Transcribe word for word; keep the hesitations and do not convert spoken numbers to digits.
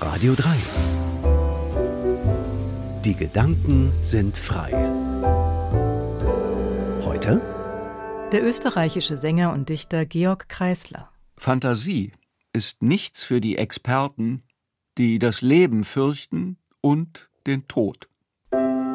Radio drei. Die Gedanken sind frei. Heute der österreichische Sänger und Dichter Georg Kreisler. Fantasie ist nichts für die Experten, die das Leben fürchten und den Tod.